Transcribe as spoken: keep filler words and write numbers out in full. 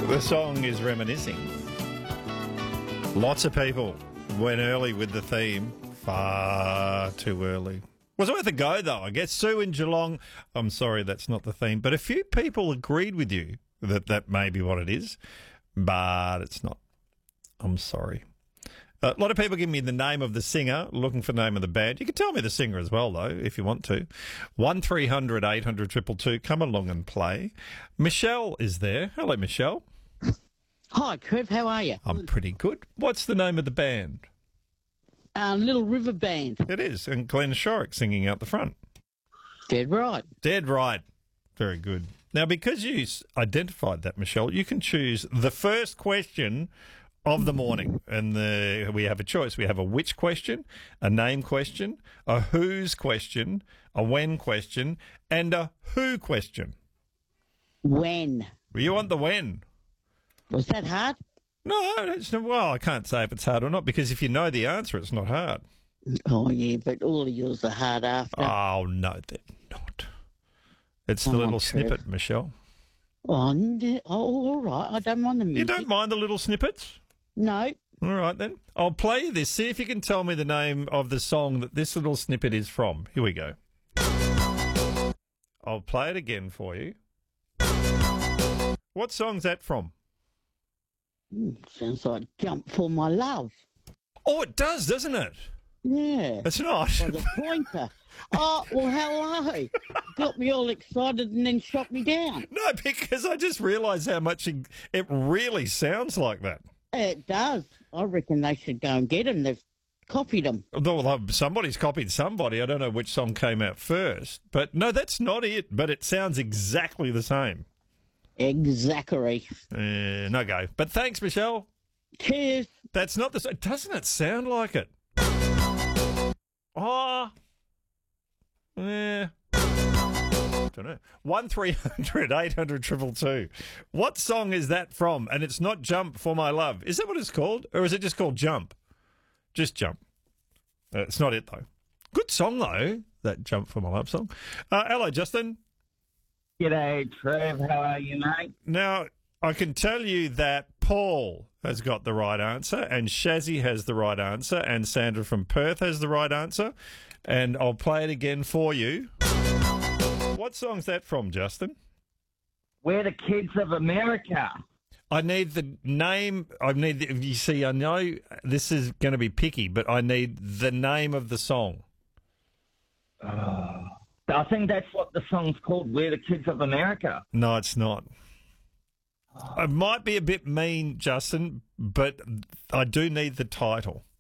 The song is reminiscing. Lots of people went early with the theme. Far too early. Was worth a go, though. I guess Sue in Geelong. I'm sorry, that's not the theme. But a few people agreed with you that that may be what it is. But it's not. I'm sorry. A lot of people give me the name of the singer, looking for the name of the band. You can tell me the singer as well, though, if you want to. one three hundred eight hundred two two two. Come along and play. Michelle is there. Hello, Michelle. Hi, Trev. How are you? I'm pretty good. What's the name of the band? Uh, Little River Band. It is. And Glenn Shorrock singing out the front. Dead right. Dead right. Very good. Now, because you s- identified that, Michelle, you can choose the first question of the morning. And the, we have a choice. We have a which question, a name question, a whose question, a when question, and a who question. When? Well, you want the when. Was that hard? No, it's not, well, I can't say if it's hard or not, because if you know the answer, it's not hard. Oh, yeah, but all of yours are hard after. Oh, no, they're not. It's the Oh, little Trev. snippet, Michelle. Oh, n- oh, all right. I don't mind the You music. don't mind the little snippets? No. All right, then. I'll play you this. See if you can tell me the name of the song that this little snippet is from. Here we go. I'll play it again for you. What song's that from? Mm, sounds like Jump for My Love. Oh, it does, doesn't it? Yeah. It's not. By the Pointer. Oh, well, hello. Got me all excited and then shot me down. No, because I just realised how much it, it really sounds like that. It does. I reckon they should go and get them. They've copied them. Although well, somebody's copied somebody. I don't know which song came out first. But no, that's not it. But it sounds exactly the same. Exactly. Uh, no go. But thanks, Michelle. Cheers. That's not the same. Doesn't it sound like it? Oh. Yeah. Don't know. one three hundred eight hundred two two two. What song is that from? And it's not Jump for My Love. Is that what it's called? Or is it just called Jump? Just Jump. Uh, it's not it, though. Good song, though, that Jump for My Love song. Uh, hello, Justin. G'day, Trev. How are you, mate? Now, I can tell you that Paul has got the right answer, and Shazzy has the right answer, and Sandra from Perth has the right answer. And I'll play it again for you. What song's that from, Justin? We're the Kids of America. I need the name. I need. The, you see, I know this is going to be picky, but I need the name of the song. Oh. I think that's what the song's called, We're the Kids of America. No, it's not. It might be a bit mean, Justin, but I do need the title.